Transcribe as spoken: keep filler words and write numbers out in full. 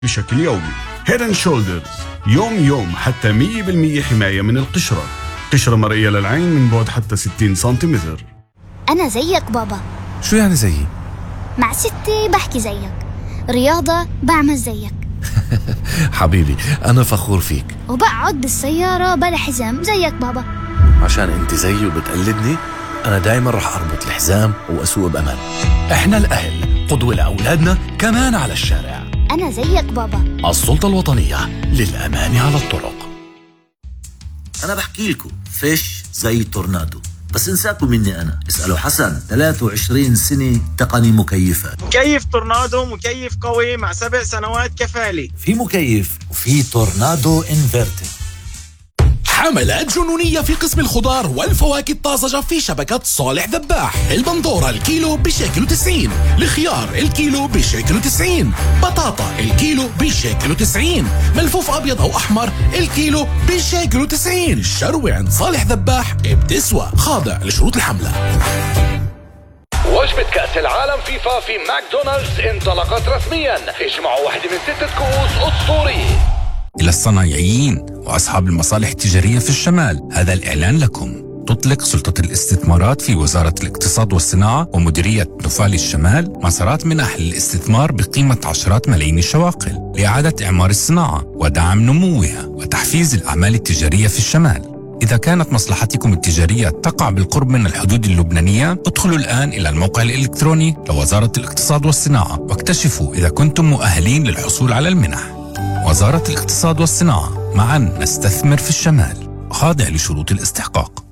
بشكل يومي. هيد اند شولدرز يوم يوم حتى مية بالمية حماية من القشرة، قشرة مرئية للعين من بعد حتى ستين سنتيمتر. أنا زيك بابا. شو يعني زيي؟ مع ستي بحكي زيك، رياضة بعمل زيك. حبيبي أنا فخور فيك. وبقعد بالسيارة بلا حزام زيك بابا. عشان أنت زيي وبتقلدني أنا دايما رح أربط الحزام وأسوق بأمان. إحنا الأهل قدوة لأولادنا كمان على الشارع. أنا زيك بابا. السلطة الوطنية للأمان على الطرق. أنا بحكي لكم فيش زي تورنادو، بس انساكم مني أنا. اسألوا حسن، ثلاثة وعشرين سنة تقني مكيفات. مكيف تورنادو، مكيف قوي مع سبع سنوات كفالة. في مكيف وفي تورنادو انفرتر. حملات جنونية في قسم الخضار والفواكه الطازجة في شبكة صالح ذباح. البندورة الكيلو بشيكل وتسعين، الخيار الكيلو بشيكل وتسعين، بطاطا الكيلو بشيكل وتسعين، ملفوف أبيض أو أحمر الكيلو بشيكل وتسعين. الشروة عند صالح ذباح بتسوى، خاضع لشروط الحملة. وجبة كأس العالم فيفا في ماكدونالدز انطلقت رسميا. اجمعوا واحدة من ستة كؤوس أسطورية. إلى الصنايعيين وأصحاب المصالح التجارية في الشمال، هذا الإعلان لكم. تطلق سلطة الاستثمارات في وزارة الاقتصاد والصناعة ومديرية نفال الشمال مسارات منح للاستثمار بقيمة عشرات ملايين الشواقل لإعادة إعمار الصناعة ودعم نموها وتحفيز الأعمال التجارية في الشمال. إذا كانت مصلحتكم التجارية تقع بالقرب من الحدود اللبنانية، ادخلوا الآن إلى الموقع الإلكتروني لوزارة الاقتصاد والصناعة واكتشفوا إذا كنتم مؤهلين للحصول على المنح. وزارة الاقتصاد والصناعة، معا نستثمر في الشمال، خاضع لشروط الاستحقاق.